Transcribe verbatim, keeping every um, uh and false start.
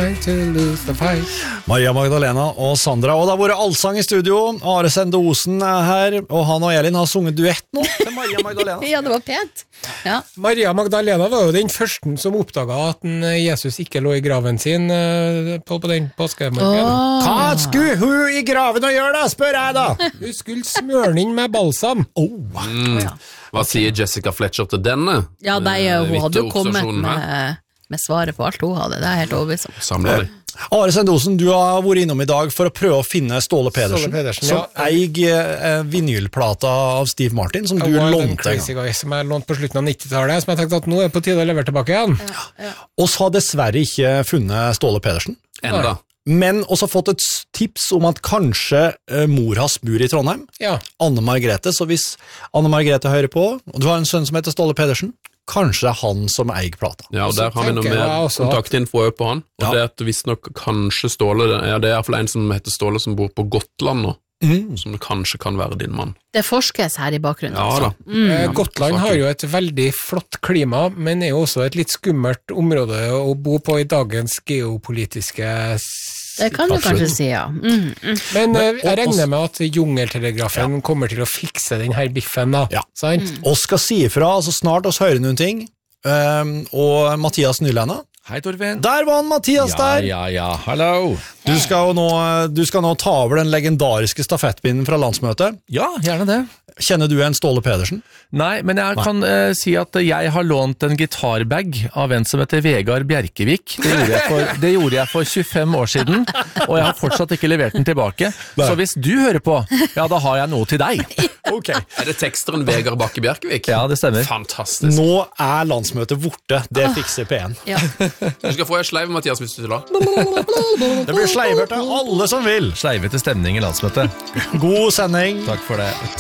trying to lose the fight. Maria Magdalena og Sandra, og det har vært allsang i studio. Are Sende Osen er her, og han og Elin har sunget duett nå til Maria Magdalena. Ja, det var pent. Ja. Maria Magdalena var jo den første som oppdaget at en Jesus ikke lå i graven sin uh, på, på den påskemorgen. Åh. Hva skulle hun i graven å gjøre da, spør jeg da? Hun skulle smøre den inn med balsam. Oh. Mm. Ja. Hva sier Jessica Fletcher til denne? Ja, de, eh, hun hadde jo vittige kommet observasjonen her? med, med svaret på alt hun hadde. Det er helt overbevist om. Samler de. Are Sende Osen, du har vært innom i dag for å prøve å finne Ståle Pedersen, Ståle Pedersen, som ja. eier eh, vinylplata av Steve Martin, som du Wild and lånte. Crazy Guy, som jeg lånte på slutten av nittitallet, som jeg tenkte at nå er det på tide å levere tilbake igjen. Ja, ja. Oss har dessverre ikke funnet Ståle Pedersen, Enda. men også fått et tips om at kanskje eh, mor hans bor i Trondheim, Ja. Anne Margrethe, så hvis Anne Margrethe hører på, og du har en sønn som heter Ståle Pedersen, kanskje det er han som eier plata. Ja, og der har vi noe tenker jeg mer også at- kontaktinfo på han. Og Ja. det er at hvis nok kanskje Ståle, ja, det er i hvert fall en som heter Ståle som bor på Gotland nå, Mm. som det kanskje kan være din mann. Det forskes her i bakgrunnen. Ja altså. da. Mm. Eh, Gotland har jo et veldig flott klima, men er jo også et litt skummelt område å bo på i dagens geopolitiske Det kan du kanskje si, ja. Mm, mm. Men eh, og- jeg regner med at jungeltelegrafen kommer til å fikse den her biffen da, Ja. sant? Oss skal si ifra, altså snart oss hører noen ting, um, og Mathias Nylenda, Hei, Torfinn. der var han Mathias Ja, der! ja, ja, hallo. Du skal, jo nå, du skal nå ta over den legendariske stafettpinnen fra landsmøtet. Ja, gjerne det. Kjenner du en Ståle Pedersen? Nei, men jeg kan eh, si at jeg har lånt en gitarbag av en som heter Vegard Bjerkevik. Det gjorde jeg for, det gjorde jeg for tjuefem år siden, og jeg har fortsatt ikke levert den tilbake. Så hvis du hører på, ja, da har jeg noe til deg. Ok. Er det teksteren Vegard Bakke Bjerkevik? Ja, det stemmer. Fantastisk. Nå er landsmøtet borte, det fikser P en. Ja. Du skal få en sleiv, Mathias, hvis du vil ha. Det blir sleiver til alle som vil. Sleivete stemning i landsmøtet. God sending. Takk for det.